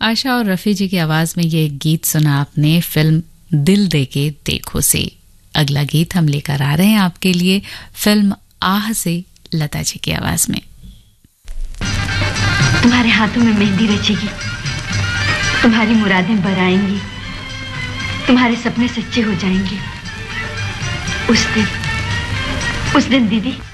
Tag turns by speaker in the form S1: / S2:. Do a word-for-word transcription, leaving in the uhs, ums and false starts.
S1: आशा और रफी जी की आवाज में ये गीत सुना आपने फिल्म दिल दे के देखो से। अगला गीत हम लेकर आ रहे हैं आपके लिए फिल्म आह से, लता जी की आवाज में।
S2: तुम्हारे हाथों में मेहंदी रचेगी, तुम्हारी मुरादें बराएंगी, तुम्हारे सपने सच्चे हो जाएंगे। उस दिन उस दिन दीदी